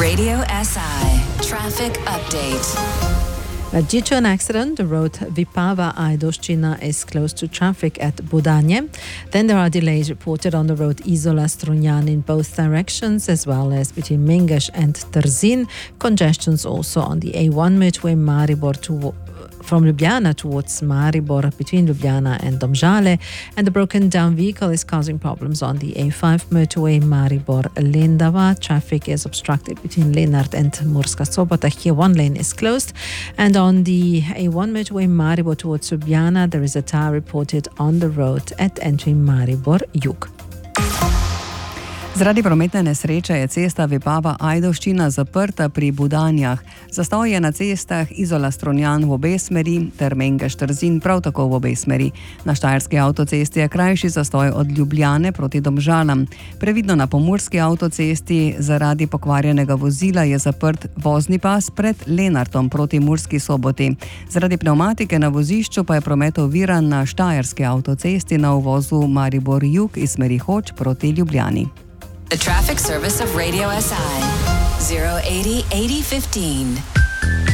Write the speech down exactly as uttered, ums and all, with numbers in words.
Radio S I traffic update. Due to an accident, the road Vipava-Ajdovščina is closed to traffic at Budanje. Then there are delays reported on the road Izola-Strunjan in both directions, as well as between Mengeš and Trzin. Congestions also on the A one motorway Maribor to from Ljubljana towards Maribor, between Ljubljana and Domžale, and the broken down vehicle is causing problems on the A five motorway Maribor-Lendava. Traffic is obstructed between Lenart and Murska Sobota. Here one lane is closed, and on the A one motorway Maribor towards Ljubljana there is a tire reported on the road at entry Maribor Jug. Zaradi prometne nesreče je cesta Vipava-Ajdovščina zaprta pri Budanjah. Zastoj je na cestah Izola-Strunjan v obe smeri ter Mengeš-Trzin prav tako v obe smeri. Na štajerski avtocesti je krajši zastoj od Ljubljane proti Domžalam. Previdno na pomurski avtocesti zaradi pokvarjenega vozila je zaprt vozni pas pred Lenartom proti Murski Soboti. Zaradi pnevmatike na vozišču pa je promet oviran na štajerski avtocesti na uvozu Maribor Jug iz smeri Hoč proti Ljubljani. The traffic service of Radio S I zero eighty eighty fifteen.